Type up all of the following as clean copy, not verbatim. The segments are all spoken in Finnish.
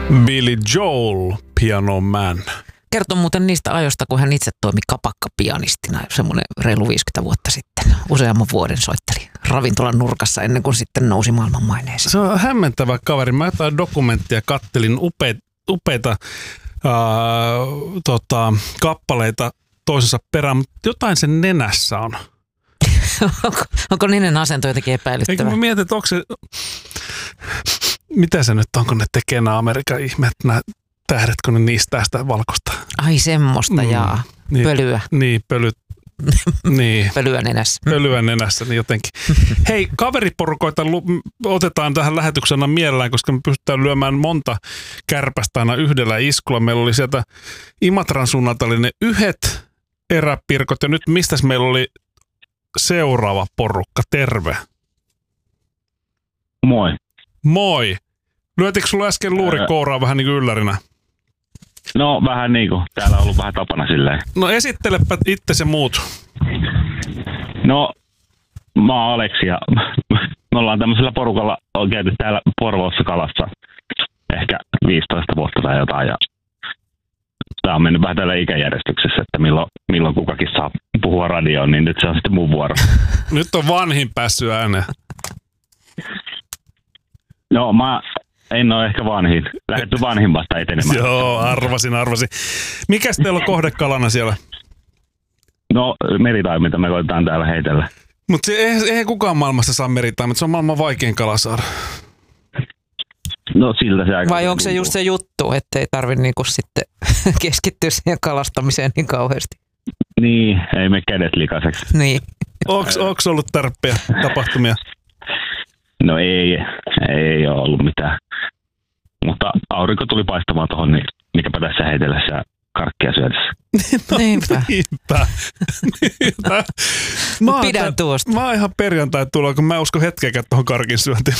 Billy Joel, Piano Man. Kertoo muuten niistä ajoista, kun hän itse toimi kapakkapianistina semmoinen reilu 50 vuotta sitten. Useamman vuoden soitteli ravintolan nurkassa ennen kuin sitten nousi maailmanmaineeseen. Se on hämmentävä kaveri. Mä jotain dokumenttia kattelin upeita kappaleita toisensa perään, mutta jotain sen nenässä on. Onko nenän asento jotenkin epäilyttävä? Eikö mä mietin, että onko se... Mitä se nyt on, kun ne tekee nämä Amerikan ihmeet, nämä tähdet, kun ne niistää sitä valkoista? Ai semmoista, jaa. Niin, pölyä. Niin, niin. Pölyä nenässä. Pölyä nenässä, niin jotenkin. Hei, kaveriporukoita otetaan tähän lähetyksenä mielellään, koska me pystytään lyömään monta kärpästä aina yhdellä iskulla. Meillä oli sieltä Imatran suunnalta oli ne yhdet eräpirkot, ja nyt mistäs meillä oli seuraava porukka? Terve. Moi. Moi. Lyötikö sulla äsken luurikouraa vähän niin kuin yllärinä? No vähän niin kuin. Täällä on ollut vähän tapana silleen. No esittelepä itse se muut. No, mä oon Aleksi ja me ollaan tämmöisellä porukalla on käyty täällä Porvoossa kalassa ehkä 15 vuotta tai jotain. Ja tää on mennyt vähän tällä ikäjärjestyksessä, että milloin kukakin saa puhua radioon, niin nyt se on sitten mun vuoro. Nyt on vanhin päässyt ääneen. No mä en ole ehkä vanhin. Lähdetty vanhimmasta etenemään. Joo, arvasin. Mikäs teillä on kohdekalana siellä? No meritaiminta me koitetaan täällä heitellä. Mutta eihän kukaan maailmassa saa meritaiminta, se on maailman vaikein kala saada. No siltä se aika. Vai onko se just se juttu, ettei tarvitse niinku sitten keskittyä siihen kalastamiseen niin kauheasti? Niin, ei me kädet likaiseksi. Niin. Onks ollut tärppiä tapahtumia? No ei ole ollut mitään. Mutta aurinko tuli paistamaan tuohon, niin mikäpä tässä heitellessä ja karkkia syödessä. No, niinpä. Pidän tuosta. Mä oon ihan perjantai tuloa, kun mä en usko hetkeäkään tuohon karkin syöntiin.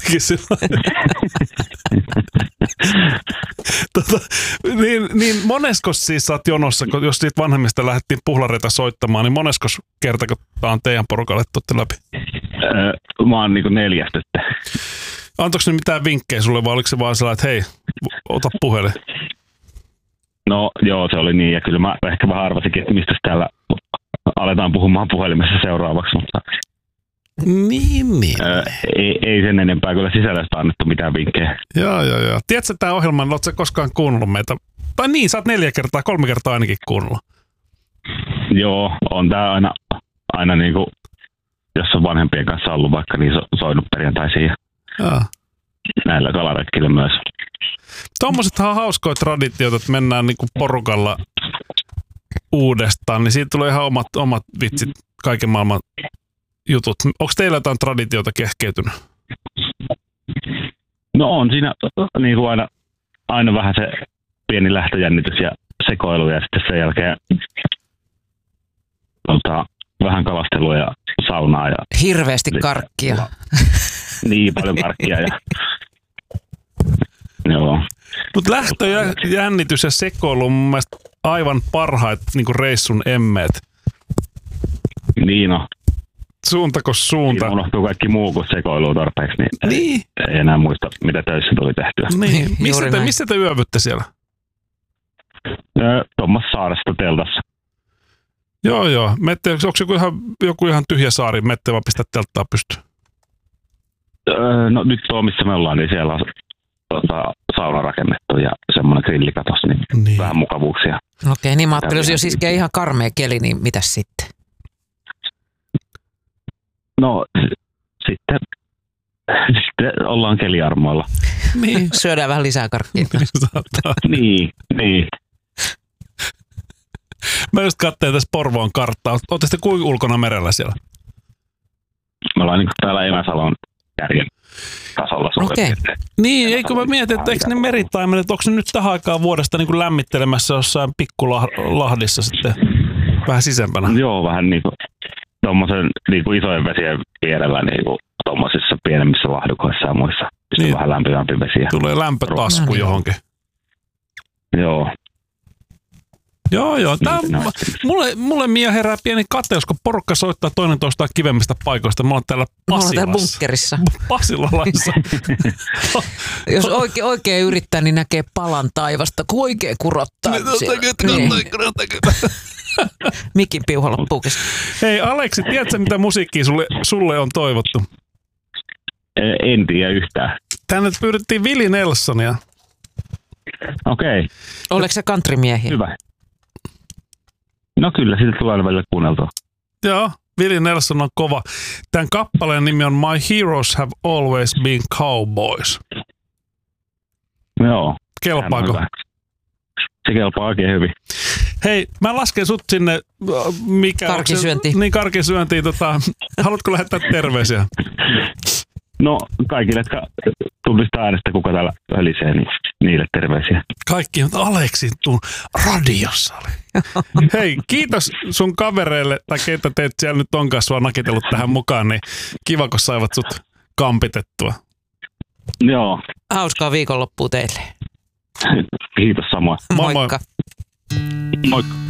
niin moneskos siis sä oot jonossa, jos siitä vanhemmista lähdettiin puhlareita soittamaan, niin moneskos kerta, kun tää on teidän porukalle tuotte läpi? Mä oon niinku 4 sitten. Antoiko ne mitään vinkkejä sulle, vai oliko se vaan sellainen, että hei, ota puhelin? No joo, se oli niin, ja kyllä mä ehkä vähän arvasinkin, että mistä täällä aletaan puhumaan puhelimessa seuraavaksi, mutta niin. Ei sen enempää kyllä sisällöstä annettu mitään vinkkejä. Joo. Tiedätkö tämän ohjelman, ootko sä koskaan kuunnellut meitä? Tai niin, sä oot 3 kertaa ainakin kuunnellut. Joo, on tää aina niinku, jos on vanhempien kanssa ollut vaikka, niin soinut perjantaisiin ja näillä kalaretkillä myös. Tuommoisethan on hauskoja traditioita, että mennään niinku porukalla uudestaan, niin siitä tulee ihan omat vitsit, kaiken maailman jutut. Onko teillä jotain traditioita kehkeytynyt? No on siinä niin kuin aina vähän se pieni lähtöjännitys ja sekoilu ja sitten sen jälkeen vähän kalastelua ja saunaa. Ja hirveästi karkkia. Niin, paljon karkkia. Joo. Mutta lähtöjännitys ja sekoilu on mun mielestä aivan parhaat niin reissun emmeet. Niin no. Suuntako suunta. Siinä unohtuu kaikki muu kuin sekoilua tarpeeksi, niin. Ei enää muista, mitä töissä tuli tehtyä. Niin. Missä te yövytte siellä? Tuommoisessa saaresta teltassa. Joo. Onko joku ihan tyhjä saari? Mette vaan pistää telttaa pystyyn? No nyt tuo, missä me ollaan, niin siellä on sauna rakennettu ja semmoinen grillikatos, niin vähän mukavuuksia. Okei, niin mä ajattelin, jos iskee ihan karmea keli, niin mitäs sitten? No sitten ollaan keliarmoilla. Niin. Syödään vähän lisää karkkia. Niin. Mä just katsoin tässä Porvoon karttaa. Ootte sitten kuinka ulkona merellä siellä? Me ollaan niin täällä Emäsalon kärjen tasolla. Okei. Niin, eikö mä mietin, että eikö ne meritaimenet, onko ne nyt tähän aikaan vuodesta niin kuin lämmittelemässä jossain pikkulahdissa sitten vähän sisempänä? Joo, vähän niin kuin tuommoisen niin kuin isojen vesien vierellä niin kuin tuommoisissa pienemmissä lahdukoissa ja muissa. Niin. Vähän lämpimämpi vesiä. Tulee lämpötasku johonkin. Joo. Joo. Mulle Mia herää pieni kateus, kun porukka soittaa toinen toistaan kivemmistä paikoista. Me ollaan täällä bunkkerissa. Pasilalaissa. Jos oikein yrittää, niin näkee palan taivasta, kun oikein kurottaa. Mikin piuhalla puukissa. Hei Aleksi, tiedätkö mitä musiikkia sulle on toivottu? En tiedä yhtään. Tänne pyydettiin Willie Nelsonia. Okei. Oliko se countrymiehiä? Hyvä. No kyllä, siitä tulee aina välillä kuunneltua. Joo, Willie Nelson on kova. Tämän kappaleen nimi on My Heroes Have Always Been Cowboys. Joo. Kelpaako? Se kelpaa oikein hyvin. Hei, mä lasken sut sinne. Karkisyöntiin. Karkisyöntiin. Haluatko lähettää terveisiä? No, kaikille, jotka tunnistaa äänestä, kuka täällä hölisee, niin niille terveisiä. Kaikki, mutta Aleksi tuun radiossa oli. Hei, kiitos sun kavereille, tai keitä teet siellä nyt onkaan sua nakitellut tähän mukaan, niin kiva, kun saivat sut kampitettua. Joo. Hauskaa viikonloppua teille. Kiitos samoin. Moikka. Moikka.